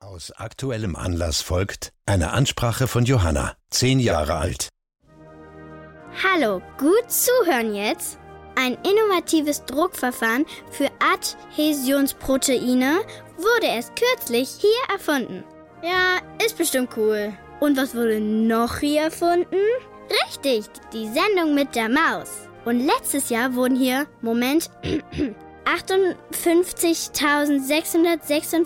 Aus aktuellem Anlass folgt eine Ansprache von Johanna, 10 Jahre alt. Hallo, gut zuhören jetzt. Ein innovatives Druckverfahren für Adhäsionsproteine wurde erst kürzlich hier erfunden. Ja, ist bestimmt cool. Und was wurde noch hier erfunden? Richtig, die Sendung mit der Maus. Und letztes Jahr wurden hier, 58.646